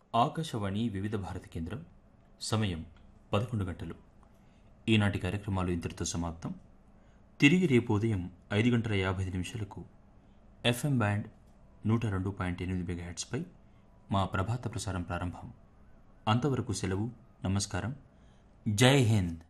ఆకాశవాణి వివిధ భారతి కేంద్రం. సమయం 11 గంటలు. ఈనాటి కార్యక్రమాలు ఇంతటితో సమాప్తం. తిరిగి రేపు ఉదయం 5:55 ఎఫ్ఎం బ్యాండ్ 102.8 మెగాహెర్ట్జ్పై మా ప్రభాత ప్రసారం ప్రారంభం. అంతవరకు సెలవు. నమస్కారం. జై హింద్.